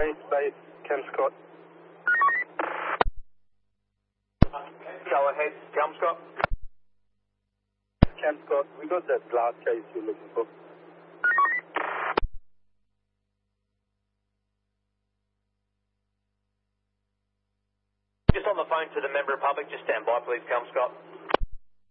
Space, Cam Scott. Go ahead, Cam Scott. Cam Scott, we got that glass case you're looking for. Just on the phone to the member of public, just stand by please, Cam Scott.